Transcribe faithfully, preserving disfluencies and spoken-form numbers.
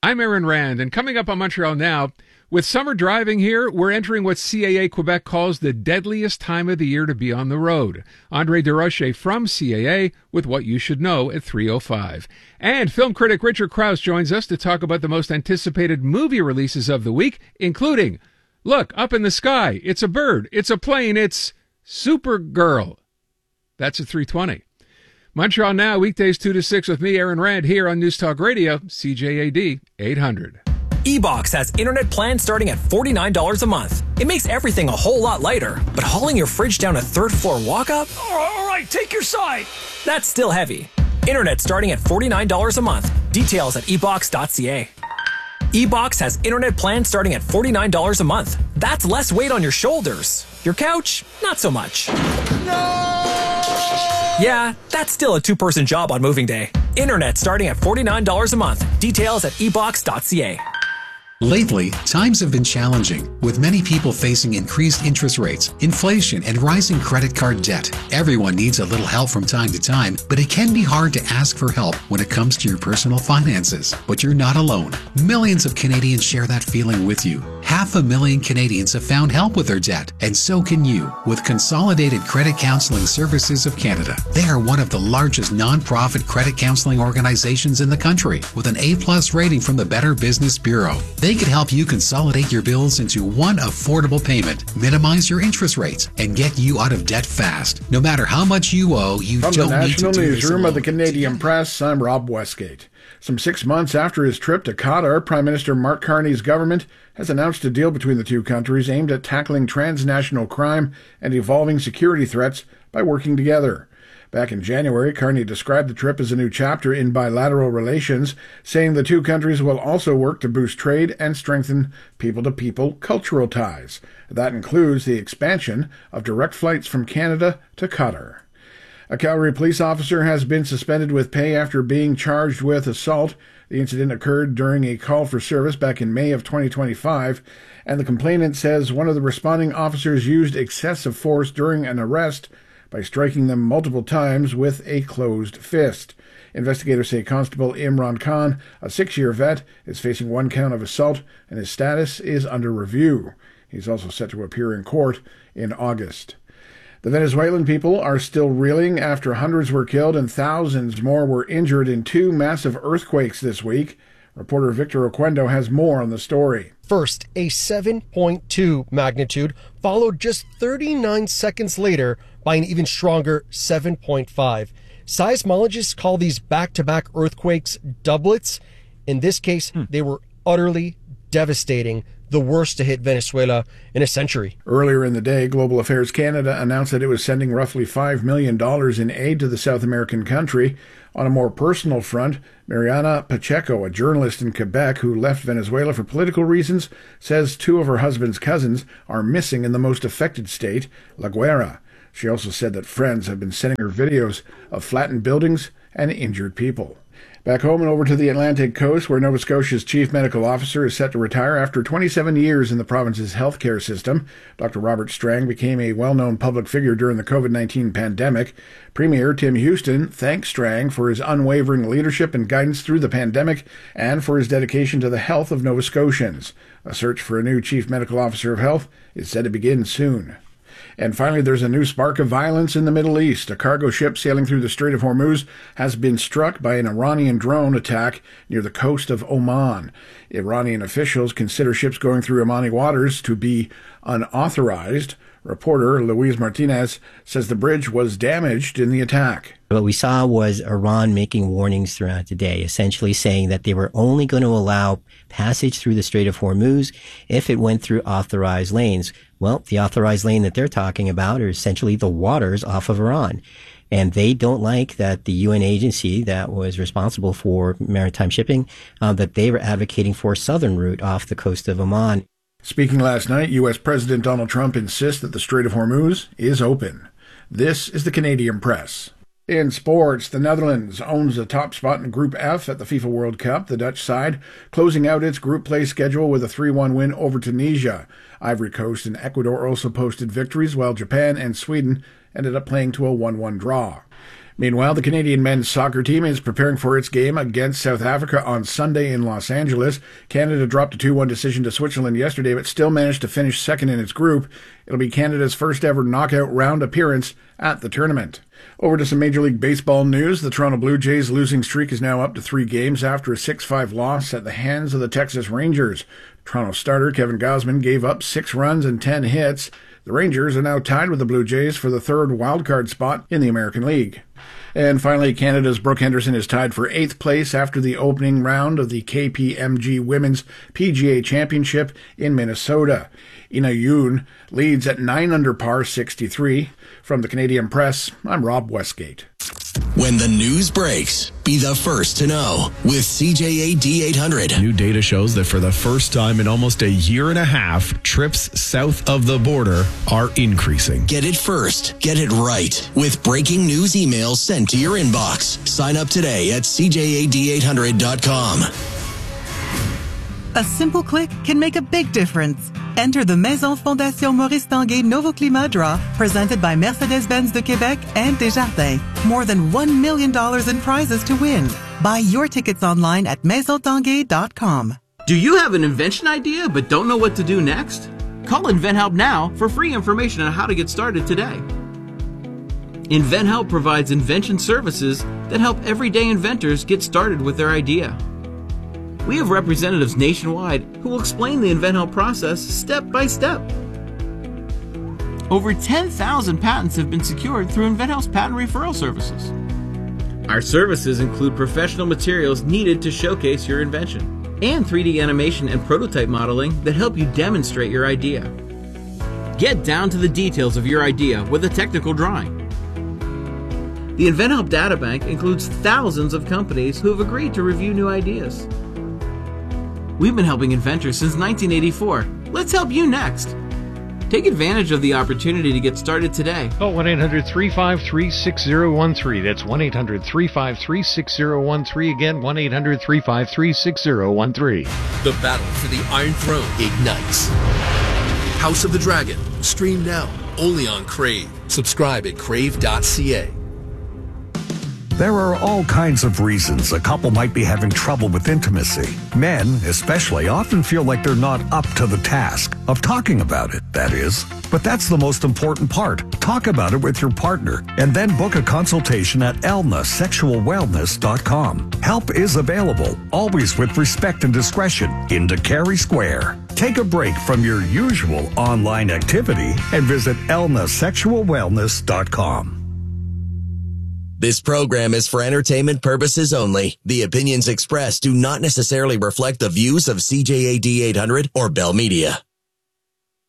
I'm Aaron Rand, and coming up on Montreal Now, with summer driving here, we're entering what C A A Quebec calls the deadliest time of the year to be on the road. Andre Desrochers from C A A with what you should know at three oh five. And film critic Richard Krause joins us to talk about the most anticipated movie releases of the week, including, look, up in the sky, it's a bird, it's a plane, it's Supergirl. That's at three twenty. Montreal Now, weekdays two to six with me, Aaron Rand, here on News Talk Radio, C J A D eight hundred. eBox has internet plans starting at forty-nine dollars a month. It makes everything a whole lot lighter, but hauling your fridge down a third floor walk-up? All right, take your side. That's still heavy. Internet starting at forty-nine dollars a month. Details at e box dot c a. eBox has internet plans starting at forty-nine dollars a month. That's less weight on your shoulders. Your couch, not so much. No! Yeah, that's still a two-person job on moving day. Internet starting at forty-nine dollars a month. Details at e box dot c a. Lately, times have been challenging, with many people facing increased interest rates, inflation, and rising credit card debt. Everyone needs a little help from time to time, but it can be hard to ask for help when it comes to your personal finances. But you're not alone. Millions of Canadians share that feeling with you. Half a million Canadians have found help with their debt, and so can you with Consolidated Credit Counseling Services of Canada. They are one of the largest non-profit credit counseling organizations in the country, with an A-plus rating from the Better Business Bureau. They can help you consolidate your bills into one affordable payment, minimize your interest rates, and get you out of debt fast. No matter how much you owe, you From don't the need to National do this Newsroom alone. of the Canadian Press, I'm Rob Westgate. Some six months after his trip to Qatar, Prime Minister Mark Carney's government has announced a deal between the two countries aimed at tackling transnational crime and evolving security threats by working together. Back in January, Carney described the trip as a new chapter in bilateral relations, saying the two countries will also work to boost trade and strengthen people-to-people cultural ties. That includes the expansion of direct flights from Canada to Qatar. A Calgary police officer has been suspended with pay after being charged with assault. The incident occurred during a call for service back in May of twenty twenty-five, and the complainant says one of the responding officers used excessive force during an arrest by striking them multiple times with a closed fist. Investigators say Constable Imran Khan, a six-year vet, is facing one count of assault, and his status is under review. He's also set to appear in court in August. The Venezuelan people are still reeling after hundreds were killed and thousands more were injured in two massive earthquakes this week. Reporter Victor Oquendo has more on the story. First, a seven point two magnitude, followed just thirty-nine seconds later by an even stronger seven point five. Seismologists call these back-to-back earthquakes doublets. In this case, hmm. they were utterly devastating, the worst to hit Venezuela in a century. Earlier in the day, Global Affairs Canada announced that it was sending roughly five million dollars in aid to the South American country. On a more personal front, Mariana Pacheco, a journalist in Quebec who left Venezuela for political reasons, says two of her husband's cousins are missing in the most affected state, La Guaira. She also said that friends have been sending her videos of flattened buildings and injured people. Back home and over to the Atlantic coast, where Nova Scotia's chief medical officer is set to retire after twenty-seven years in the province's healthcare system. Doctor Robert Strang became a well-known public figure during the covid nineteen pandemic. Premier Tim Houston thanked Strang for his unwavering leadership and guidance through the pandemic and for his dedication to the health of Nova Scotians. A search for a new chief medical officer of health is set to begin soon. And finally, there's a new spark of violence in the Middle East. A cargo ship sailing through the Strait of Hormuz has been struck by an Iranian drone attack near the coast of Oman. Iranian officials consider ships going through Omani waters to be unauthorized. Reporter Luis Martinez says the bridge was damaged in the attack. What we saw was Iran making warnings throughout the day, essentially saying that they were only going to allow passage through the Strait of Hormuz if it went through authorized lanes. Well, the authorized lane that they're talking about are essentially the waters off of Iran. And they don't like that the U N agency that was responsible for maritime shipping, uh, that they were advocating for a southern route off the coast of Oman. Speaking last night, U S President Donald Trump insists that the Strait of Hormuz is open. This is the Canadian Press. In sports, the Netherlands owns a top spot in Group F at the FIFA World Cup, the Dutch side closing out its group play schedule with a three one win over Tunisia. Ivory Coast and Ecuador also posted victories, while Japan and Sweden ended up playing to a one one draw. Meanwhile, the Canadian men's soccer team is preparing for its game against South Africa on Sunday in Los Angeles. Canada dropped a two one decision to Switzerland yesterday, but still managed to finish second in its group. It'll be Canada's first ever knockout round appearance at the tournament. Over to some Major League Baseball news. The Toronto Blue Jays' losing streak is now up to three games after a six five loss at the hands of the Texas Rangers. Toronto starter Kevin Gausman gave up six runs and ten hits. The Rangers are now tied with the Blue Jays for the third wildcard spot in the American League. And finally, Canada's Brooke Henderson is tied for eighth place after the opening round of the K P M G Women's P G A Championship in Minnesota. Ina Yoon leads at nine under par sixty-three. From the Canadian Press, I'm Rob Westgate. When the news breaks, be the first to know with C J A D eight hundred. New data shows that for the first time in almost a year and a half, trips south of the border are increasing. Get it first. Get it right. With breaking news emails sent to your inbox. Sign up today at C J A D eight hundred dot com. A simple click can make a big difference. Enter the Maison Fondation Maurice Tanguay Nouveau Climat Draw, presented by Mercedes-Benz de Québec and Desjardins. More than one million dollars in prizes to win. Buy your tickets online at maison tanguay dot com. Do you have an invention idea but don't know what to do next? Call InventHelp now for free information on how to get started today. InventHelp provides invention services that help everyday inventors get started with their idea. We have representatives nationwide who will explain the InventHelp process step by step. Over ten thousand patents have been secured through InventHelp's patent referral services. Our services include professional materials needed to showcase your invention and three D animation and prototype modeling that help you demonstrate your idea. Get down to the details of your idea with a technical drawing. The InventHelp Databank includes thousands of companies who have agreed to review new ideas. We've been helping inventors since nineteen eighty-four. Let's help you next. Take advantage of the opportunity to get started today. Call one eight hundred three five three six zero one three. That's one eight hundred three five three six zero one three. Again, one eight hundred three five three six zero one three. The battle for the Iron Throne ignites. House of the Dragon. Stream now. Only on Crave. Subscribe at crave dot c a. There are all kinds of reasons a couple might be having trouble with intimacy. Men, especially, often feel like they're not up to the task of talking about it, that is. But that's the most important part. Talk about it with your partner and then book a consultation at elna sexual wellness dot com. Help is available, always with respect and discretion, in Carey Square. Take a break from your usual online activity and visit elna sexual wellness dot com. This program is for entertainment purposes only. The opinions expressed do not necessarily reflect the views of C J A D eight hundred or Bell Media.